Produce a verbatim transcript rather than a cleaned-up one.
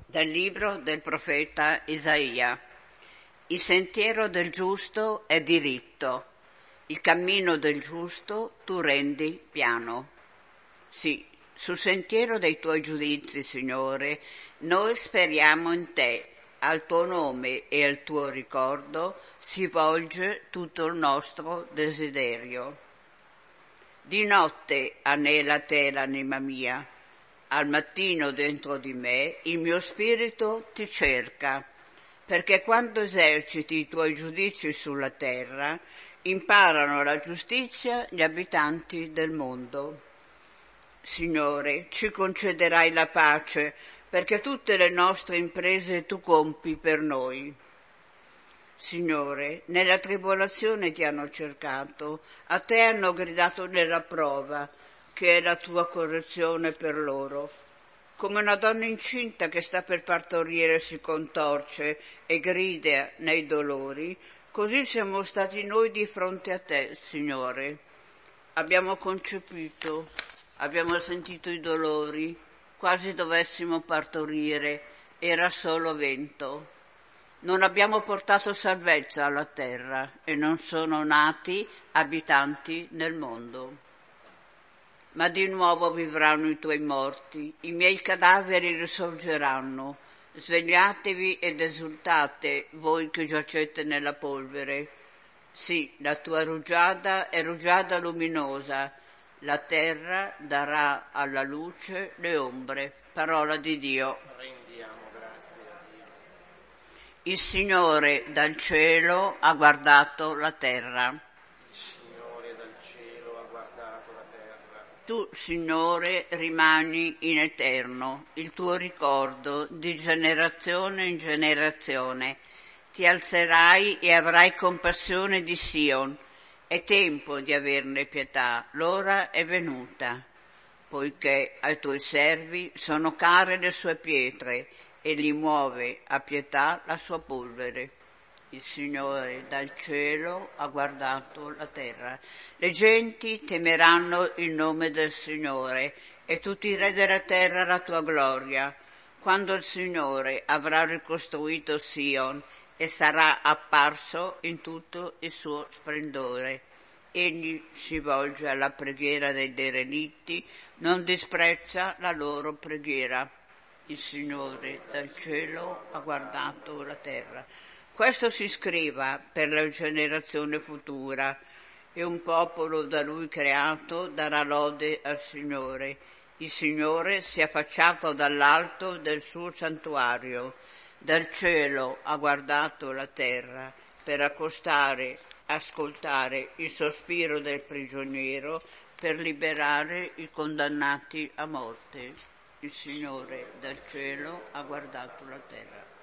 Dal libro del profeta Isaia. Il sentiero del giusto è diritto, il cammino del giusto tu rendi piano. Sì, sul sentiero dei tuoi giudizi, Signore, noi speriamo in te, al tuo nome e al tuo ricordo si volge tutto il nostro desiderio. Di notte anela te l'anima mia, al mattino dentro di me il mio spirito ti cerca, perché quando eserciti i tuoi giudizi sulla terra, imparano la giustizia gli abitanti del mondo. Signore, ci concederai la pace, perché tutte le nostre imprese tu compi per noi. Signore, nella tribolazione ti hanno cercato, a te hanno gridato nella prova, che è la tua correzione per loro. Come una donna incinta che sta per partorire si contorce e grida nei dolori, così siamo stati noi di fronte a te, Signore. Abbiamo concepito, abbiamo sentito i dolori, quasi dovessimo partorire, era solo vento. Non abbiamo portato salvezza alla terra e non sono nati abitanti nel mondo. Ma di nuovo vivranno i tuoi morti, i miei cadaveri risorgeranno. Svegliatevi ed esultate, voi che giacete nella polvere. Sì, la tua rugiada è rugiada luminosa, la terra darà alla luce le ombre. Parola di Dio. Rendiamo grazie a Dio. Il Signore dal cielo ha guardato la terra. Tu, Signore, rimani in eterno, il tuo ricordo di generazione in generazione. Ti alzerai e avrai compassione di Sion. È tempo di averne pietà, l'ora è venuta, poiché ai tuoi servi sono care le sue pietre e li muove a pietà la sua polvere. Il Signore dal cielo ha guardato la terra. Le genti temeranno il nome del Signore e tutti i re della terra la tua gloria. Quando il Signore avrà ricostruito Sion e sarà apparso in tutto il suo splendore. Egli si volge alla preghiera dei derelitti, non disprezza la loro preghiera. Il Signore dal cielo ha guardato la terra. Questo si scriva per la generazione futura, e un popolo da lui creato darà lode al Signore. Il Signore si è affacciato dall'alto del suo santuario, dal cielo ha guardato la terra per accostare, ascoltare il sospiro del prigioniero, per liberare i condannati a morte. Il Signore dal cielo ha guardato la terra.